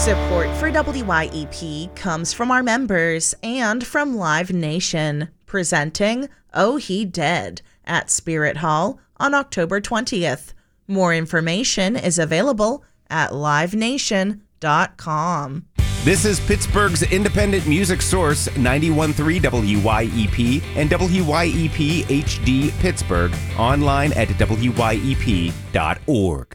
Support for WYEP comes from our members and from Live Nation, presenting Oh He Dead at Spirit Hall on October 20th. More information is available at livenation.com. This is Pittsburgh's independent music source, 91.3 WYEP and WYEP HD Pittsburgh, online at wyep.org.